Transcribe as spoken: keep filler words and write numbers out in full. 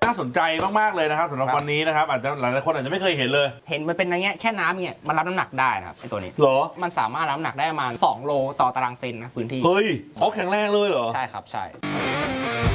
น่าสนใจมากๆเลยนะครับสำหรับวันนี้นะครับอาจจะหลายๆคนอาจจะไม่เคยเห็นเลยเห็นมันเป็นอะไรเงี้ยแค่น้ำเนี่ยมันรับน้ำหนักได้นะครับไอตัวนี้เหรอมันสามารถรับน้ำหนักได้ประมาณสองโลต่อตารางเซนนะพื้นที่เฮ้ยเขาแข็งแรงเลยเหรอใช่ครับใช่